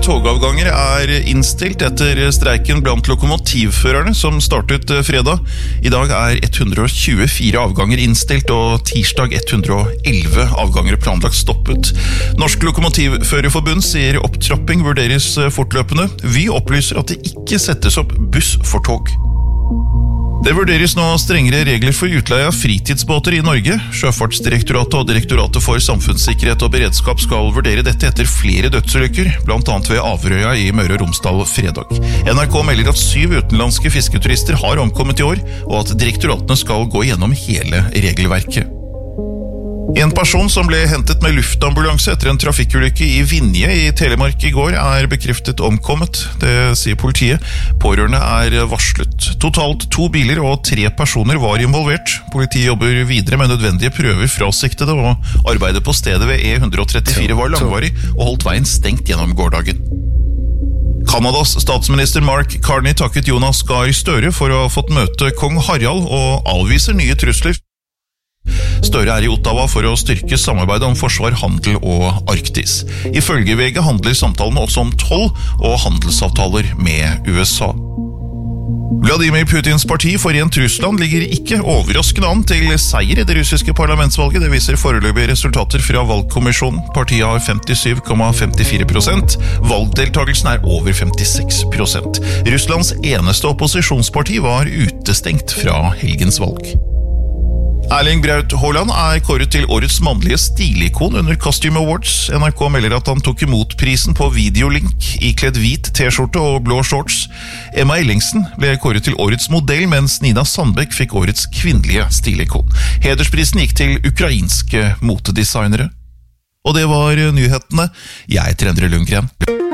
togavganger innstilt etter streiken blant lokomotivførerne som startet fredag. I dag 124 avganger innstilt, og tirsdag 111 avganger planlagt stoppet. Norsk Lokomotivførerforbund sier opptrapping vurderes fortløpende. Vy opplyser at det ikke settes opp buss for tog. Det vurderes nå strengere regler for utleie av fritidsbåter i Norge. Sjøfartsdirektoratet og Direktoratet for samfunnssikkerhet og beredskap skal vurdere dette etter flere dødsulykker, blant annet ved Averøya i Møre og Romsdal fredag. NRK melder at 7 utenlandske fisketurister har omkommet i år, og at direktoratene skal gå gjennom hele regelverket. En person som ble hentet med luftambulanse etter en trafikkulykke i Vinje i Telemark i går bekreftet omkommet, det sier politiet. Pårørende varslet. Totalt 2 biler og 3 personer var involvert. Politiet jobber videre med nødvendige prøver fra siktede, og arbeidet på stedet ved E134 var langvarig og holdt veien stengt gjennom gårsdagen. Kanadas statsminister Mark Carney takket Jonas Gahr Støre for å ha fått møte kong Harald og avviser nye trusler. Støre i Ottawa for å styrke samarbeidet om forsvar, handel og Arktis. Ifølge VG handler samtalene også om toll og handelsavtaler med USA. Vladimir Putins parti Forent Russland ligger ikke overraskende an til seier i det russiske parlamentsvalget. Det viser foreløpige resultater fra valgkommisjonen. Partiet har 57,54%. Valgdeltagelsen over 56%. Russlands eneste opposisjonsparti var utestengt fra helgens valg. Erling Braut Haaland kåret til årets mannlige stilikon under Costume Awards. NRK melder at han tok imot prisen på videolink, ikledd hvit t-skjorte og blå shorts. Emma Ellingsen ble kåret til årets modell, mens Nina Sandbeck fikk årets kvinnelige stilikon. Hedersprisen gikk til ukrainske motedesignere. Og det var nyhetene. Jeg heter Endre Lundgren.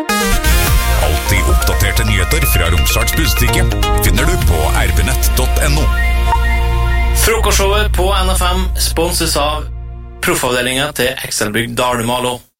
Alltid oppdaterte nyheter fra Romsdals Budstikke finner du på rbnett.no. Frokostshowet på NFM sponses av proffavdelingen til Excelbygg Dalmalo.